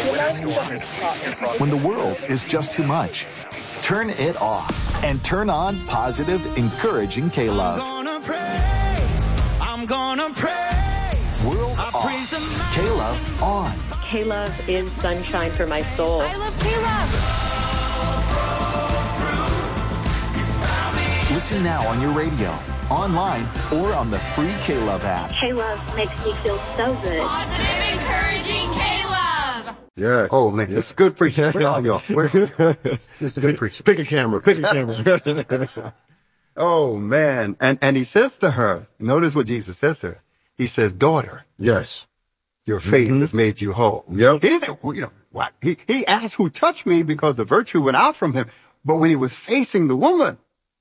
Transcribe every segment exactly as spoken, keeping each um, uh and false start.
When the world is just too much, turn it off and turn on positive, encouraging K-Love. I'm gonna praise, I'm gonna praise. World off, K-Love on. K-Love is sunshine for my soul. I love K-Love. Listen now on your radio, online, or on the free K-Love app. K-Love makes me feel so good. Positive, encouraging K-Love. Yeah. Oh, man. Yeah. This is good preaching. Where are y'all? Where? This is good preaching. Pick a camera. Pick a camera. Oh, man. And, and he says to her, notice what Jesus says to her. He says, daughter. Yes. Your faith mm-hmm. has made you whole. Yep. He didn't say, well, you know, what? He, he asked who touched me because the virtue went out from him. But when he was facing the woman,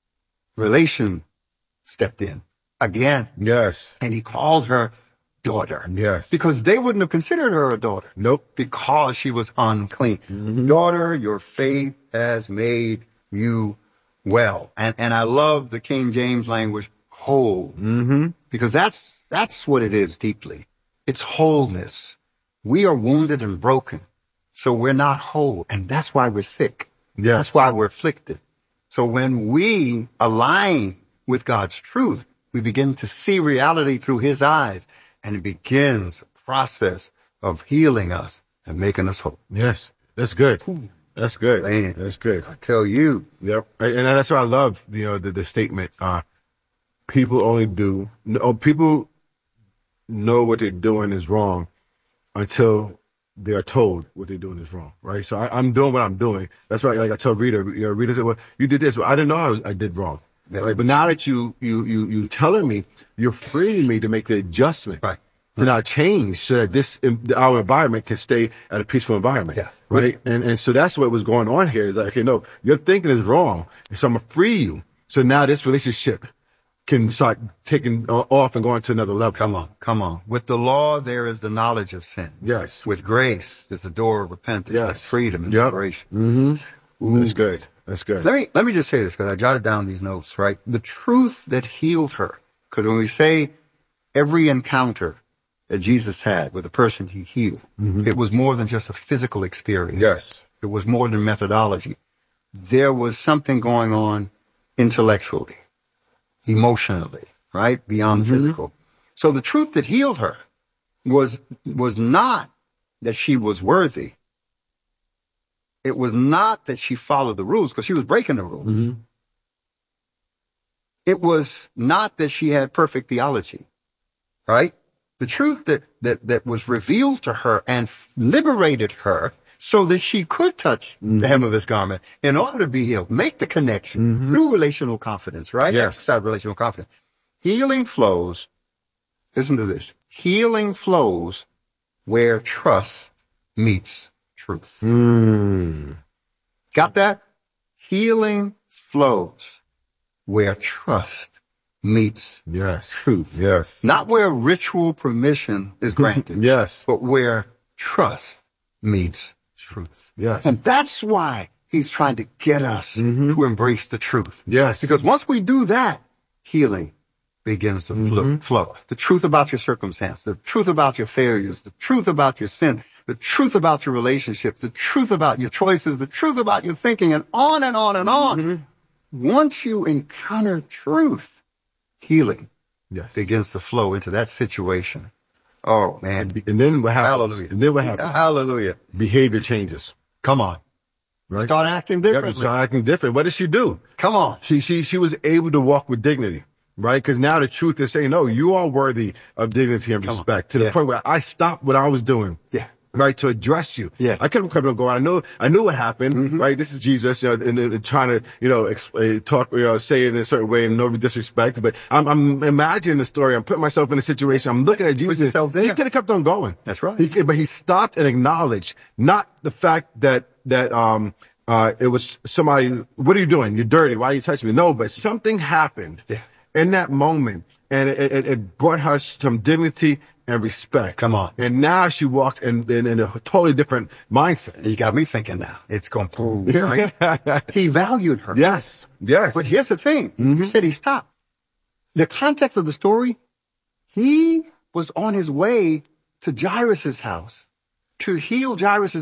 relation stepped in again. Yes. And he called her daughter. Yes. Because they wouldn't have considered her a daughter. Nope. Because she was unclean. Mm-hmm. Daughter, your faith has made you well. And, and I love the King James language, whole. Mm-hmm. Because that's, that's what it is deeply. It's wholeness. We are wounded and broken. So we're not whole. And that's why we're sick. Yes. That's why we're afflicted. So when we align with God's truth, we begin to see reality through his eyes. And it begins a process of healing us and making us whole. Yes. That's good. Ooh. That's good. Man, that's good. I tell you. Yep. And that's why I love, you know, the, the statement, uh, people only do, no, people know what they're doing is wrong until they are told what they're doing is wrong, right? So I, I'm doing what I'm doing. That's why, like I tell Rita, you know, Rita said, well, you did this, but I didn't know I, was, I did wrong. Yeah. Right? But now that you, you, you, you telling me, you're freeing me to make the adjustment. Right. To now change so that this, our environment can stay at a peaceful environment. Yeah. Right. And, and so that's what was going on here is like, okay, no, your thinking is wrong. So I'm going to free you. So now this relationship can start taking off and going to another level. Come on, come on. With the law, there is the knowledge of sin. Yes. With grace, there's a door of repentance, yes. freedom, and yep. liberation. Mm-hmm. That's good. That's good. Let me let me just say this because I jotted down these notes. Right, the truth that healed her. Because when we say every encounter that Jesus had with the person he healed, mm-hmm. it was more than just a physical experience. Yes. It was more than methodology. There was something going on intellectually, emotionally, right? Beyond mm-hmm. physical. So the truth that healed her was, was not that she was worthy. It was not that she followed the rules because she was breaking the rules. Mm-hmm. It was not that she had perfect theology, right? The truth that, that, that was revealed to her and liberated her so that she could touch mm-hmm. the hem of his garment in order to be healed. Make the connection mm-hmm. through relational confidence, right? Yes. Exercise relational confidence. Healing flows. Listen to this. Healing flows where trust meets truth. Mm. Got that? Healing flows where trust meets yes. truth. Yes. Not where ritual permission is granted. yes. But where trust meets truth. Yes. And that's why he's trying to get us mm-hmm. to embrace the truth. Yes. Because once we do that, healing begins to mm-hmm. flow. The truth about your circumstance, the truth about your failures, the truth about your sin, the truth about your relationships, the truth about your choices, the truth about your thinking, and on and on and on. Mm-hmm. Once you encounter truth, healing yes. begins to flow into that situation. Oh, man. And then what happens? Hallelujah. And then what happens? Hallelujah. Behavior changes. Come on. Right? Start acting differently. Yep, start acting different. What did she do? Come on. She, she, she was able to walk with dignity, right? Because now the truth is saying, no, you are worthy of dignity and Come respect on. to Yeah. the point where I stopped what I was doing. Yeah. Right, to address you. Yeah. I couldn't come and go. I know, I knew what happened. Mm-hmm. Right, this is Jesus, you know, and, and trying to, you know, exp- uh, talk, you know, say it in a certain way, and no disrespect. But I'm, I'm imagining the story. I'm putting myself in a situation. I'm looking at Jesus. yourself there. He could have kept on going. That's right. He could, but he stopped and acknowledged not the fact that that um uh it was somebody. What are you doing? You're dirty. Why are you touching me? No, but something happened yeah. in that moment, and it, it, it brought her some dignity and respect. Come on. And now she walks in, in, in a totally different mindset. You got me thinking now. It's going to, right? He valued her. Yes. Yes. But here's the thing. Mm-hmm. You said he stopped. The context of the story, he was on his way to Jairus' house to heal Jairus'